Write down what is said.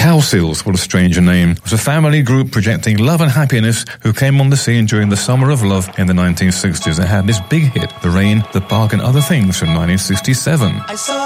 Cowsills, what a stranger name, was a family group projecting love and happiness who came on the scene during the Summer of Love in the 1960s and had this big hit, The Rain, the Park and Other Things from 1967.